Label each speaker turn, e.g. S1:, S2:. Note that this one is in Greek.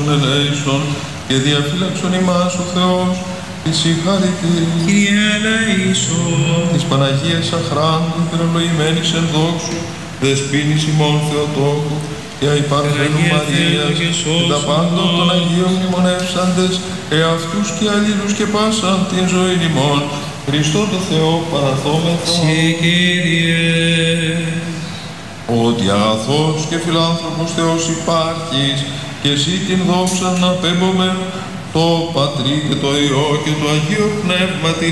S1: δόξων ελέησον και διαφύλαξον ημάς ο Θεός της συγχαρητήρης.
S2: Κύριε ελέησον.
S1: Της Παναγίας Αχράντου, πυρολογημένης εν δόξου, δεσποίνης ημών Θεοτόκου, και αϊπαρθένου Μαρίας, και τα πάντων των Αγίων μνημονεύσαντες, εαυτούς και αλλήλους και πάσαν την ζωή ημών, Χριστό το Θεό παραθόμεθα.
S2: Σε Κύριε.
S1: Ότι αγαθός και φιλάνθρωπος Θεός υπάρχεις, και εσύ την δόξα να πέμπομε το Πατρί και το Υιό και το Αγίο Πνεύμα την